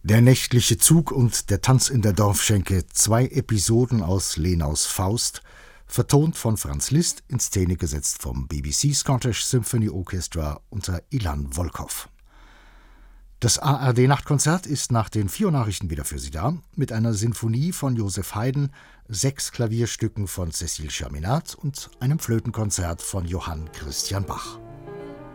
Der nächtliche Zug und der Tanz in der Dorfschenke, 2 Episoden aus Lenaus Faust, vertont von Franz Liszt, in Szene gesetzt vom BBC Scottish Symphony Orchestra unter Ilan Volkov. Das ARD-Nachtkonzert ist nach den 4 Nachrichten wieder für Sie da, mit einer Sinfonie von Joseph Haydn, 6 Klavierstücken von Cécile Chaminade und einem Flötenkonzert von Johann Christian Bach.